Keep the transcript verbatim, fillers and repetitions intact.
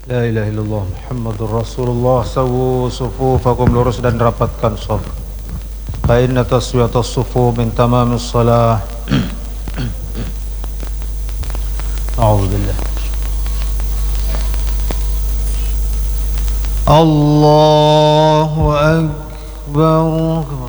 La ilaha illallah Muhammadur Rasulullah. Sawu sufufakum, lurus dan rapatkan shaf. Fa inna taswiyatas sufu min tamamis salah. A'udzubillah. Allahu akbar.